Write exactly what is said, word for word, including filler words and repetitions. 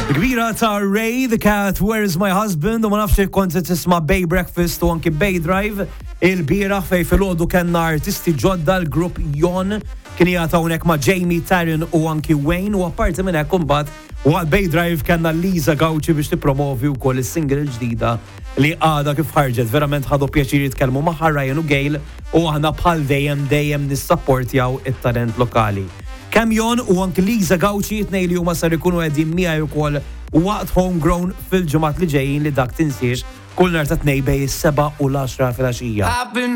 Kbira ta' Ray, the cat, Where is my husband? U ma nafx kont tisma' Bay Breakfast u anki Bay Drive. Il-bieraħ fej filgħodu kellna artisti ġodda l-grupp Jon kien jagħta hawnhekk ma' Jamie Taryn u anki Wayne u apparti minn hekk imbagħad waqt Bay Drive kellna Lisa Gauci biex tippromovi wkoll is-single ġdida li għadha kif ħarġet. Verament ħadu pjaċir jitkellmu magħha Ryan u Gail u aħna bħal dejjem dejjem nissapportjaw it-talent lokali. Kemm Jon u anki Lisa Gauci tnejn li huma sar ikunu qegħdin miegħi wkoll waqt Homegrown fil-ġimgħat li ġejjin li dak tinsiex kull nhar ta' tnejn bejn is-seba' u l-għaxra filgħaxija.